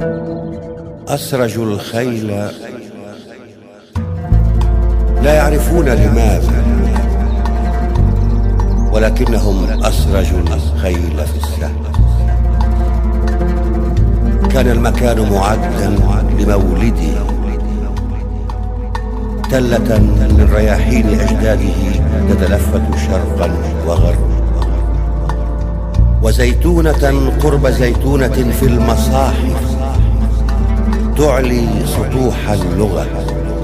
أسرجوا الخيل لا يعرفون لماذا، ولكنهم أسرجوا الخيل في السهل. كان المكان معدا لمولدي، تلة من رياحين أجداده تتلفت شرقا وغربا، وزيتونة قرب زيتونة في المصاحف تعلي سطوح اللغة.